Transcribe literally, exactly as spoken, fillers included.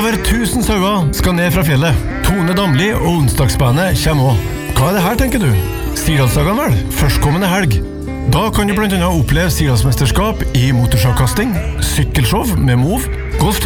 Over tusen sauer skal ned fra fjellet. Tone Damli og onsdagsbandet kommer også. Hva er det her, tenker du? Sirdalsdagene vel, førstkommende helg. Da kan du blant annet oppleve Sirdalsmesterskap i motorsagkasting, sykkelshow med Move, golftur